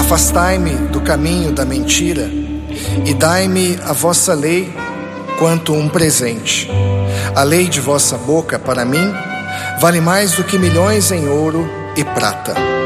Afastai-me do caminho da mentira e dai-me a vossa lei quanto um presente. A lei de vossa boca para mim vale mais do que milhões em ouro e prata.